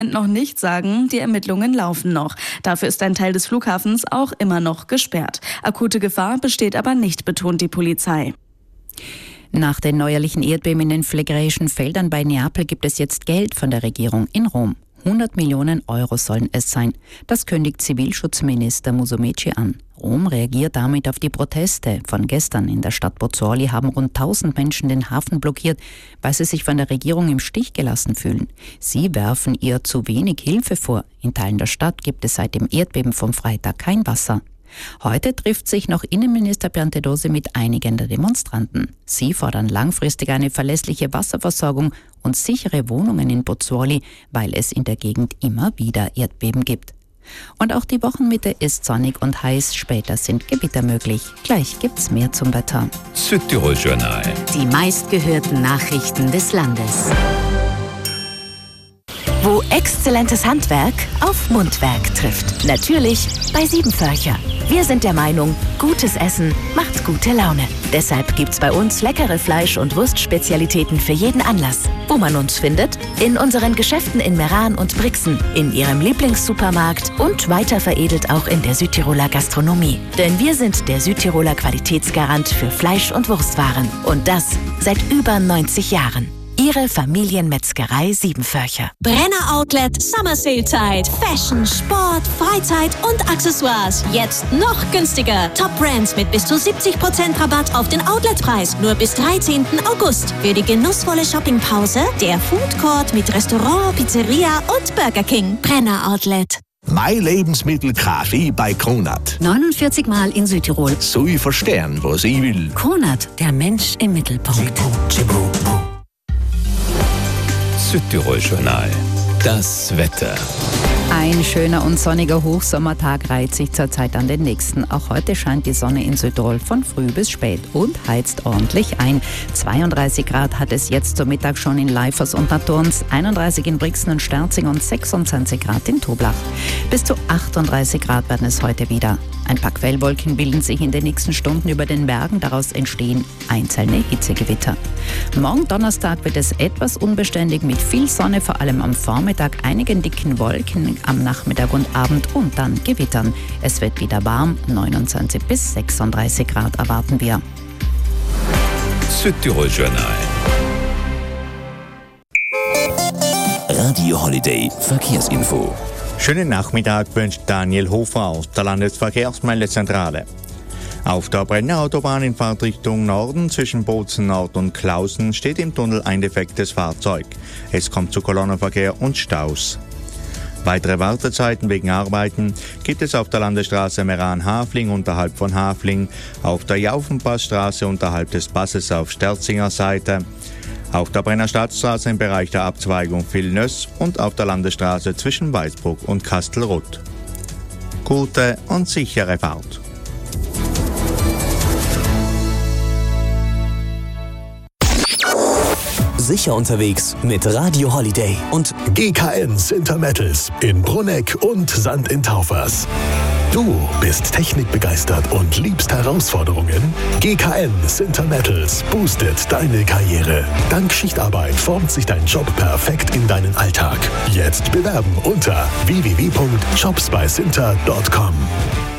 noch nicht sagen, die Ermittlungen laufen noch. Dafür ist ein Teil des Flughafens auch immer noch gesperrt. Akute Gefahr besteht aber nicht, betont die Polizei. Nach den neuerlichen Erdbeben in den phlegräischen Feldern bei Neapel gibt es jetzt Geld von der Regierung in Rom. 100 Millionen Euro sollen es sein. Das kündigt Zivilschutzminister Musumeci an. Rom reagiert damit auf die Proteste. Von gestern in der Stadt Pozzuoli haben rund 1000 Menschen den Hafen blockiert, weil sie sich von der Regierung im Stich gelassen fühlen. Sie werfen ihr zu wenig Hilfe vor. In Teilen der Stadt gibt es seit dem Erdbeben vom Freitag kein Wasser. Heute trifft sich noch Innenminister Piantedosi mit einigen der Demonstranten. Sie fordern langfristig eine verlässliche Wasserversorgung und sichere Wohnungen in Pozzuoli, weil es in der Gegend immer wieder Erdbeben gibt. Und auch die Wochenmitte ist sonnig und heiß, später sind Gewitter möglich. Gleich gibt's mehr zum Wetter. Südtirol-Journal. Die meistgehörten Nachrichten des Landes. Wo exzellentes Handwerk auf Mundwerk trifft. Natürlich bei Siebenvölcher. Wir sind der Meinung, gutes Essen macht gute Laune. Deshalb gibt's bei uns leckere Fleisch- und Wurstspezialitäten für jeden Anlass. Wo man uns findet? In unseren Geschäften in Meran und Brixen, in Ihrem Lieblingssupermarkt und weiter veredelt auch in der Südtiroler Gastronomie. Denn wir sind der Südtiroler Qualitätsgarant für Fleisch- und Wurstwaren. Und das seit über 90 Jahren. Ihre Familienmetzgerei Siebenvölcher. Brenner Outlet Summer Sale Zeit. Fashion, Sport, Freizeit und Accessoires. Jetzt noch günstiger. Top Brands mit bis zu 70% Rabatt auf den Outletpreis. Nur bis 13. August. Für die genussvolle Shoppingpause der Food Court mit Restaurant, Pizzeria und Burger King. Brenner Outlet. Mein Lebensmittel Kaffee bei Kronat. 49 Mal in Südtirol. So ich verstehen, was ich will. Kronat, der Mensch im Mittelpunkt. Südtirol-Journal. Das Wetter. Ein schöner und sonniger Hochsommertag reiht sich zurzeit an den nächsten. Auch heute scheint die Sonne in Südtirol von früh bis spät und heizt ordentlich ein. 32 Grad hat es jetzt zum Mittag schon in Leifers und Naturns, 31 in Brixen und Sterzing und 26 Grad in Toblach. Bis zu 38 Grad werden es heute wieder. Ein paar Quellwolken bilden sich in den nächsten Stunden über den Bergen. Daraus entstehen einzelne Hitzegewitter. Morgen Donnerstag wird es etwas unbeständig mit viel Sonne, vor allem am Vormittag, einigen dicken Wolken am Nachmittag und Abend und dann Gewittern. Es wird wieder warm, 29 bis 36 Grad erwarten wir. Südtirol-Journal. Radio Holiday Verkehrsinfo. Schönen Nachmittag wünscht Daniel Hofer aus der Landesverkehrsmeldezentrale. Auf der Brenner Autobahn in Fahrtrichtung Norden zwischen Bozen Nord und Klausen steht im Tunnel ein defektes Fahrzeug. Es kommt zu Kolonnenverkehr und Staus. Weitere Wartezeiten wegen Arbeiten gibt es auf der Landesstraße Meran-Hafling unterhalb von Hafling, auf der Jaufenpassstraße unterhalb des Passes auf Sterzinger Seite, auf der Brenner Stadtstraße im Bereich der Abzweigung Villnöss und auf der Landesstraße zwischen Weißbruck und Kastelruth. Gute und sichere Fahrt. Sicher unterwegs mit Radio Holiday und GKN Sintermettels in Brunegg und Sand in Taufers. Du bist technikbegeistert und liebst Herausforderungen? GKN Sintermettels boostet deine Karriere. Dank Schichtarbeit formt sich dein Job perfekt in deinen Alltag. Jetzt bewerben unter www.jobsbysinter.com.